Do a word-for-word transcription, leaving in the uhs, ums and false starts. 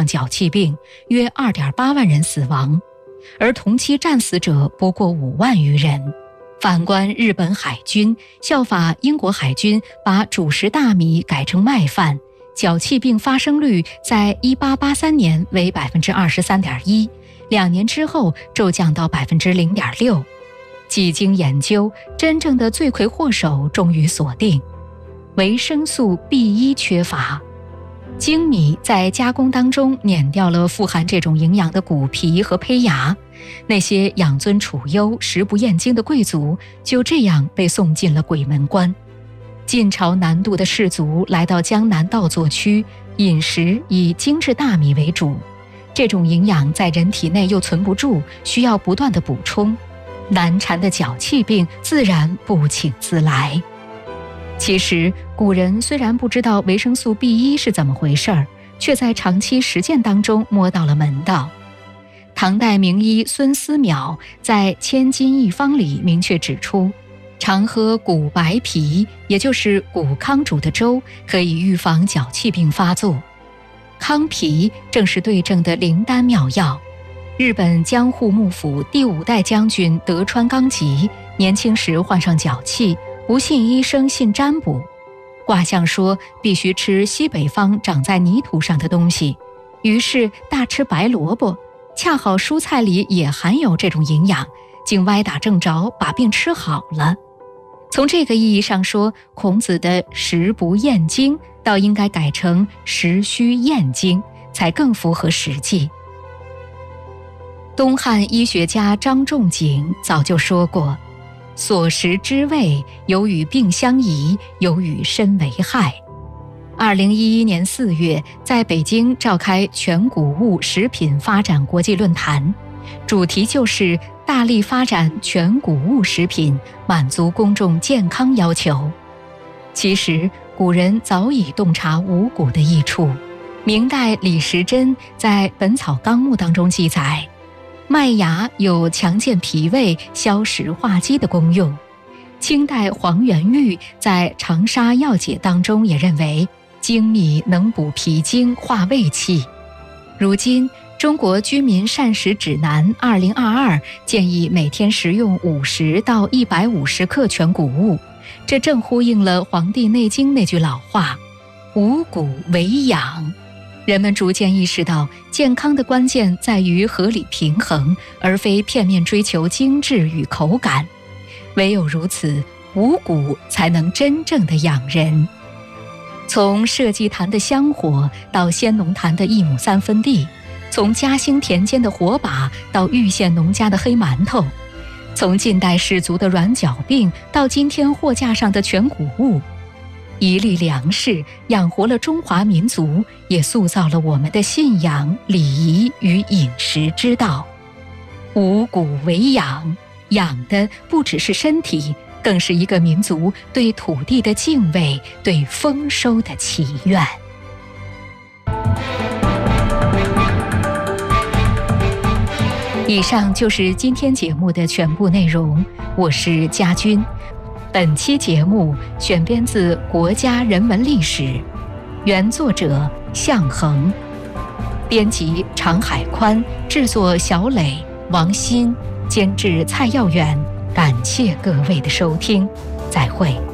脚气病，约 二点八万人死亡，而同期战死者不过五万余人。反观日本海军，效法英国海军，把主食大米改成麦饭，脚气病发生率在一八八三年为 百分之二十三点一， 两年之后骤降到 百分之零点六。 几经研究，真正的罪魁祸首终于锁定：维生素 B 一 缺乏。精米在加工当中碾掉了富含这种营养的骨皮和胚芽，那些养尊处优、食不厌精的贵族就这样被送进了鬼门关。晋朝南渡的士族来到江南稻作区，饮食以精制大米为主，这种营养在人体内又存不住，需要不断的补充，难缠的脚气病自然不请自来。其实古人虽然不知道维生素 B 一 是怎么回事儿，却在长期实践当中摸到了门道。唐代名医孙思邈在《千金一方》里明确指出，常喝谷白皮，也就是谷糠煮的粥，可以预防脚气病发作。糠皮正是对症的灵丹妙药。日本江户幕府第五代将军德川纲吉年轻时患上脚气，不信医生，信占卜。卦象说必须吃西北方长在泥土上的东西，于是大吃白萝卜，恰好蔬菜里也含有这种营养，竟歪打正着把病吃好了。从这个意义上说，孔子的食不厌精倒应该改成食须厌精，才更符合实际。东汉医学家张仲景早就说过，所食之味，有与病相宜，有与身为害。二零一一年四月，在北京召开全谷物食品发展国际论坛，主题就是大力发展全谷物食品，满足公众健康要求。其实古人早已洞察五谷的益处。明代李时珍在《本草纲目》当中记载，麦芽有强健脾胃、消食化积的功用。清代黄元玉在《长沙药解》当中也认为，精米能补脾经、化胃气。如今中国居民膳食指南二零二二建议每天食用五十到一百五十克全谷物，这正呼应了《黄帝内经》那句老话：五谷为养。人们逐渐意识到，健康的关键在于合理平衡，而非片面追求精致与口感。唯有如此，五谷才能真正的养人。从社稷坛的香火到先农坛的一亩三分地，从嘉兴田间的火把到玉县农家的黑馒头，从近代士族的软脚病到今天货架上的全谷物，一粒粮食养活了中华民族，也塑造了我们的信仰、礼仪与饮食之道。五谷为养，养的不只是身体，更是一个民族对土地的敬畏，对丰收的祈愿。以上就是今天节目的全部内容，我是佳君。本期节目选编自《国家人文历史》，原作者向恒，编辑常海宽，制作小磊、王鑫，监制蔡耀远。感谢各位的收听，再会。